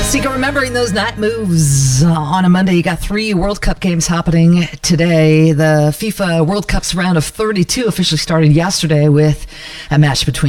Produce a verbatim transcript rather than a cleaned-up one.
Seeker, remembering those night moves on a Monday. You got three World Cup games happening today. The FIFA World Cup's round of thirty-two officially started yesterday with a match between